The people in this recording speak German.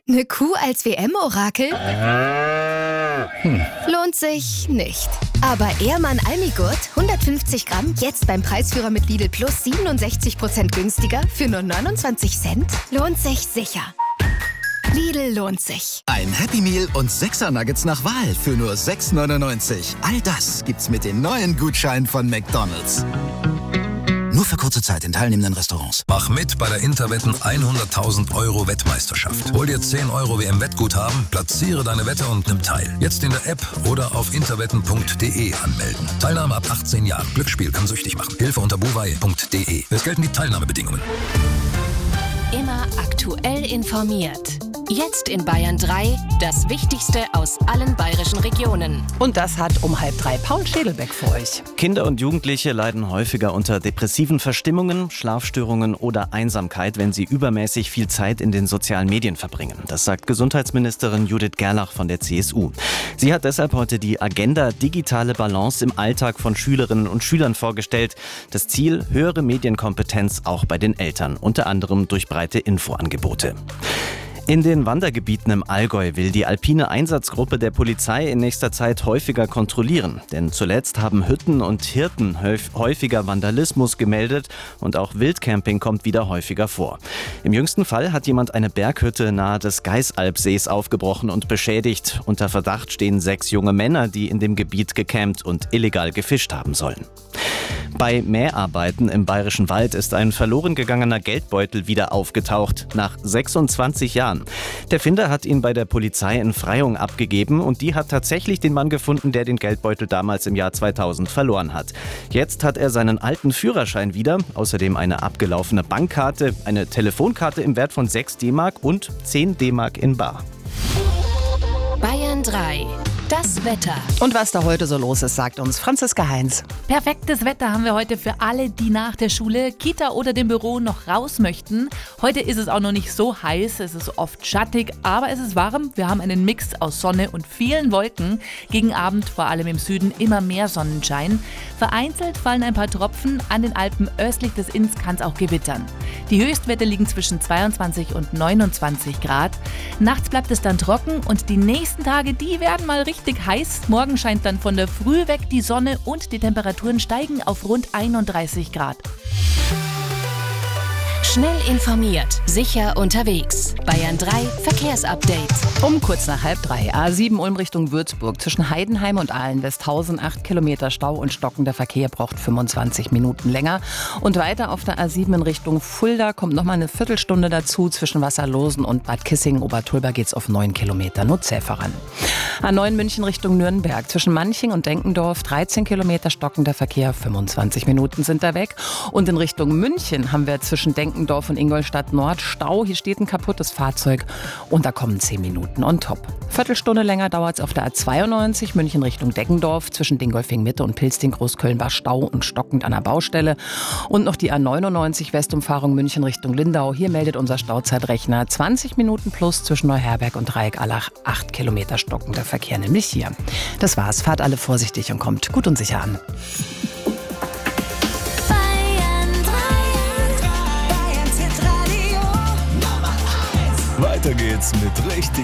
Eine Kuh als WM-Orakel? Lohnt sich nicht. Aber Ehrmann Almigurt, 150 Gramm, jetzt beim Preisführer mit Lidl Plus 67% günstiger für nur 29 Cent? Lohnt sich sicher. Lidl lohnt sich. Ein Happy Meal und 6er Nuggets nach Wahl für nur 6,99. All das gibt's mit den neuen Gutscheinen von McDonald's. Nur für kurze Zeit in teilnehmenden Restaurants. Mach mit bei der Interwetten 100.000 € Wettmeisterschaft. Hol dir 10 € WM-Wettguthaben, platziere deine Wette und nimm teil. Jetzt in der App oder auf interwetten.de anmelden. Teilnahme ab 18 Jahren. Glücksspiel kann süchtig machen. Hilfe unter buwei.de. Es gelten die Teilnahmebedingungen. Immer aktuell informiert. Jetzt in Bayern 3 das Wichtigste aus allen bayerischen Regionen. Und das hat um 2:30 Paul Schädelbeck für euch. Kinder und Jugendliche leiden häufiger unter depressiven Verstimmungen, Schlafstörungen oder Einsamkeit, wenn sie übermäßig viel Zeit in den sozialen Medien verbringen. Das sagt Gesundheitsministerin Judith Gerlach von der CSU. Sie hat deshalb heute die Agenda Digitale Balance im Alltag von Schülerinnen und Schülern vorgestellt. Das Ziel: höhere Medienkompetenz auch bei den Eltern, unter anderem durch breite Infoangebote. In den Wandergebieten im Allgäu will die alpine Einsatzgruppe der Polizei in nächster Zeit häufiger kontrollieren. Denn zuletzt haben Hütten und Hirten häufiger Vandalismus gemeldet und auch Wildcamping kommt wieder häufiger vor. Im jüngsten Fall hat jemand eine Berghütte nahe des Geißalpsees aufgebrochen und beschädigt. Unter Verdacht stehen 6 junge Männer, die in dem Gebiet gecampt und illegal gefischt haben sollen. Bei Mäharbeiten im Bayerischen Wald ist ein verloren gegangener Geldbeutel wieder aufgetaucht, nach 26 Jahren. Der Finder hat ihn bei der Polizei in Freyung abgegeben und die hat tatsächlich den Mann gefunden, der den Geldbeutel damals im Jahr 2000 verloren hat. Jetzt hat er seinen alten Führerschein wieder, außerdem eine abgelaufene Bankkarte, eine Telefonkarte im Wert von 6 D-Mark und 10 D-Mark in bar. Bayern 3. Das Wetter. Und was da heute so los ist, sagt uns Franziska Heinz. Perfektes Wetter haben wir heute für alle, die nach der Schule, Kita oder dem Büro noch raus möchten. Heute ist es auch noch nicht so heiß, es ist oft schattig, aber es ist warm. Wir haben einen Mix aus Sonne und vielen Wolken. Gegen Abend, vor allem im Süden, immer mehr Sonnenschein. Vereinzelt fallen ein paar Tropfen. An den Alpen östlich des Inns kann es auch gewittern. Die Höchstwerte liegen zwischen 22 und 29 Grad. Nachts bleibt es dann trocken und die nächsten Tage, die werden mal richtig heiß. Morgen scheint dann von der Früh weg die Sonne und die Temperaturen steigen auf rund 31 Grad. Schnell informiert, sicher unterwegs. Bayern 3 Verkehrsupdate. Um kurz nach 2:30 A7 Ulm Richtung Würzburg. Zwischen Heidenheim und Ahlen-Westhausen 8 Kilometer Stau und stockender Verkehr braucht 25 Minuten länger. Und weiter auf der A7 in Richtung Fulda kommt nochmal eine Viertelstunde dazu. Zwischen Wasserlosen und Bad Kissingen-Obertulba geht's auf 9 Kilometer. Nur zäh voran. A9 München Richtung Nürnberg. Zwischen Manching und Denkendorf 13 Kilometer stockender Verkehr. 25 Minuten sind da weg. Und in Richtung München haben wir zwischen Denkendorf und Ingolstadt Nord Stau. Hier steht ein kaputtes Fahrzeug und da kommen 10 Minuten on top. Viertelstunde länger dauert es auf der A92 München Richtung Deckendorf. Zwischen Dingolfing Mitte und Pilsting Großköln war Stau und stockend an der Baustelle. Und noch die A99 Westumfahrung München Richtung Lindau. Hier meldet unser Stauzeitrechner 20 Minuten plus zwischen Neuherberg und Dreieck-Allach. 8 Kilometer stockender Verkehr, nämlich hier. Das war's. Fahrt alle vorsichtig und kommt gut und sicher an. Weiter geht's mit richtig